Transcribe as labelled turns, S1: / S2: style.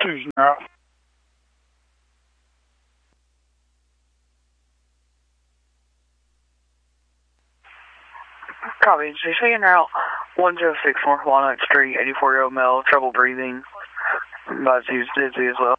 S1: Susan General. Copy. CC General, 106 North Walnut Street, 84-year-old male, trouble breathing. About to use dizzy as well.